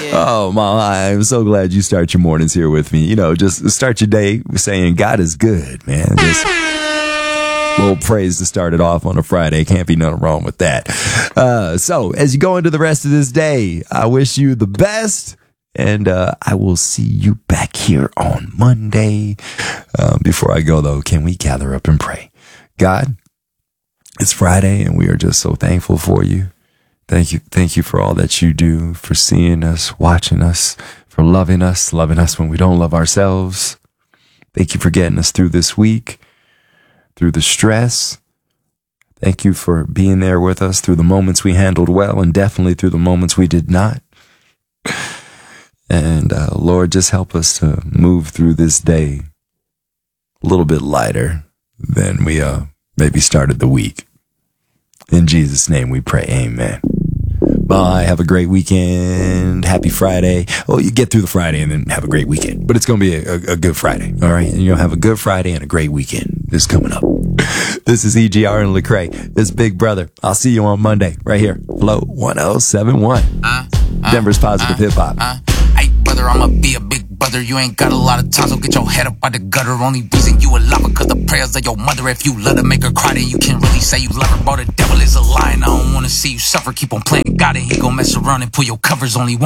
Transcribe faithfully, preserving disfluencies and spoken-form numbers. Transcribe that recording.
Oh, Mom, I'm so glad you start your mornings here with me. You know, just start your day saying God is good, man. Just a little praise to start it off on a Friday. Can't be nothing wrong with that. Uh, so, as you go into the rest of this day, I wish you the best. And uh, I will see you back here on Monday. Um, before I go, though, can we gather up and pray? God, it's Friday, and we are just so thankful for you. Thank you. Thank you for all that you do, for seeing us, watching us, for loving us, loving us when we don't love ourselves. Thank you for getting us through this week, through the stress. Thank you for being there with us through the moments we handled well and definitely through the moments we did not. And uh, Lord, just help us to move through this day a little bit lighter than we uh, maybe started the week. In Jesus' name we pray, amen. Bye. Have a great weekend. Happy Friday. Oh, you get through the Friday and then have a great weekend. But it's going to be a, a, a good Friday. All right. And you'll have a good Friday and a great weekend. This is coming up. This is E G R and Lecrae. This Big Brother. I'll see you on Monday right here. Flow one oh seven point one. Uh, uh, Denver's Positive uh, Hip Hop. Uh, hey, brother, I'ma be a big brother. You ain't got a lot of time, so get your head up out the gutter. Only reason you alive because the prayers of your mother. If you let her make her cry, then you can't really say you love her. Bro, the devil is a lie, and I don't wanna see you suffer. Keep on playing God, and he gon' mess around and pull your covers. Only one